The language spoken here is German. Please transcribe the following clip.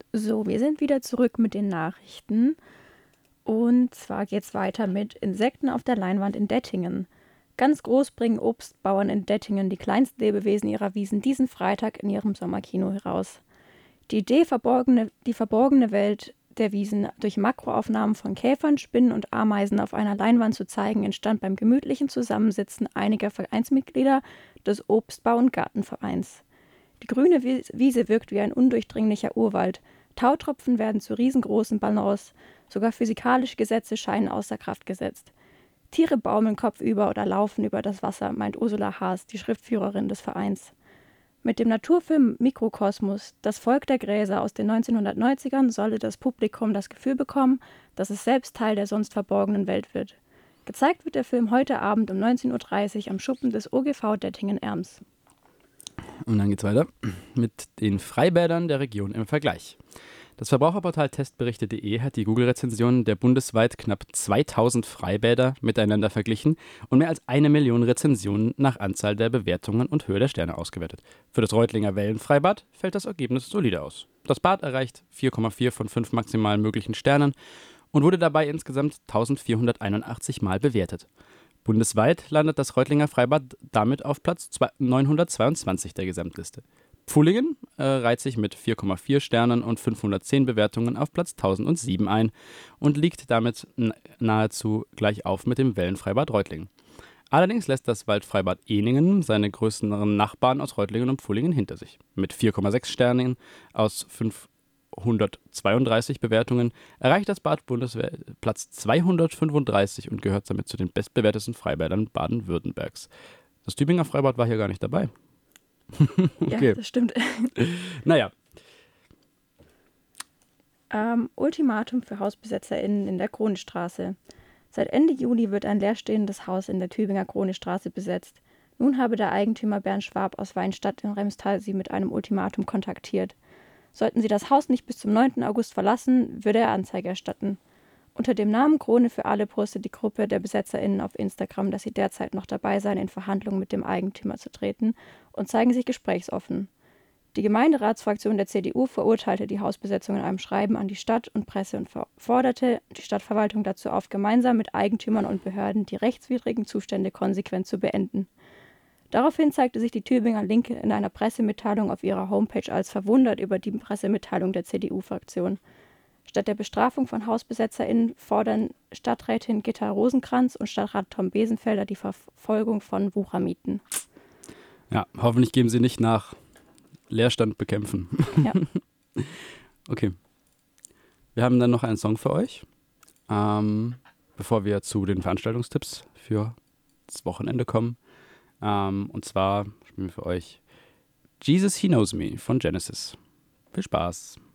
So, wir sind wieder zurück mit den Nachrichten. Und zwar geht's weiter mit Insekten auf der Leinwand in Dettingen. Ganz groß bringen Obstbauern in Dettingen die kleinsten Lebewesen ihrer Wiesen diesen Freitag in ihrem Sommerkino heraus. Die Idee, die verborgene Welt der Wiesen durch Makroaufnahmen von Käfern, Spinnen und Ameisen auf einer Leinwand zu zeigen, entstand beim gemütlichen Zusammensitzen einiger Vereinsmitglieder des Obstbau- und Gartenvereins. Die grüne Wiese wirkt wie ein undurchdringlicher Urwald. Tautropfen werden zu riesengroßen Ballons. Sogar physikalische Gesetze scheinen außer Kraft gesetzt. Tiere baumeln kopfüber oder laufen über das Wasser, meint Ursula Haas, die Schriftführerin des Vereins. Mit dem Naturfilm Mikrokosmos, das Volk der Gräser aus den 1990ern, solle das Publikum das Gefühl bekommen, dass es selbst Teil der sonst verborgenen Welt wird. Gezeigt wird der Film heute Abend um 19:30 Uhr am Schuppen des OGV Dettingen-Erms. Und dann geht's weiter mit den Freibädern der Region im Vergleich. Das Verbraucherportal testberichte.de hat die Google-Rezensionen der bundesweit knapp 2000 Freibäder miteinander verglichen und mehr als 1 Million Rezensionen nach Anzahl der Bewertungen und Höhe der Sterne ausgewertet. Für das Reutlinger Wellenfreibad fällt das Ergebnis solide aus. Das Bad erreicht 4,4 von 5 maximal möglichen Sternen und wurde dabei insgesamt 1481 Mal bewertet. Bundesweit landet das Reutlinger Freibad damit auf Platz 922 der Gesamtliste. Pfullingen reiht sich mit 4,4 Sternen und 510 Bewertungen auf Platz 1007 ein und liegt damit nahezu gleich auf mit dem Wellenfreibad Reutlingen. Allerdings lässt das Waldfreibad Ehningen seine größeren Nachbarn aus Reutlingen und Pfullingen hinter sich. Mit 4,6 Sternen aus 532 Bewertungen erreicht das Bad Platz 235 und gehört damit zu den bestbewertesten Freibädern Baden-Württembergs. Das Tübinger Freibad war hier gar nicht dabei. Okay. Ja, das stimmt. Naja. Ultimatum für HausbesetzerInnen in der Kronestraße. Seit Ende Juli wird ein leerstehendes Haus in der Tübinger Kronestraße besetzt. Nun habe der Eigentümer Bernd Schwab aus Weinstadt in Remstal sie mit einem Ultimatum kontaktiert. Sollten sie das Haus nicht bis zum 9. August verlassen, würde er Anzeige erstatten. Unter dem Namen Krone für alle postet die Gruppe der BesetzerInnen auf Instagram, dass sie derzeit noch dabei seien, in Verhandlungen mit dem Eigentümer zu treten und zeigen sich gesprächsoffen. Die Gemeinderatsfraktion der CDU verurteilte die Hausbesetzung in einem Schreiben an die Stadt und Presse und forderte die Stadtverwaltung dazu auf, gemeinsam mit Eigentümern und Behörden die rechtswidrigen Zustände konsequent zu beenden. Daraufhin zeigte sich die Tübinger Linke in einer Pressemitteilung auf ihrer Homepage als verwundert über die Pressemitteilung der CDU-Fraktion. Statt der Bestrafung von HausbesetzerInnen fordern Stadträtin Gitta Rosenkranz und Stadtrat Tom Besenfelder die Verfolgung von Wuchermieten. Ja, hoffentlich geben sie nicht nach. Leerstand bekämpfen. Ja. Okay. Wir haben dann noch einen Song für euch, bevor wir zu den Veranstaltungstipps für das Wochenende kommen. Und zwar spielen wir für euch Jesus He Knows Me von Genesis. Viel Spaß.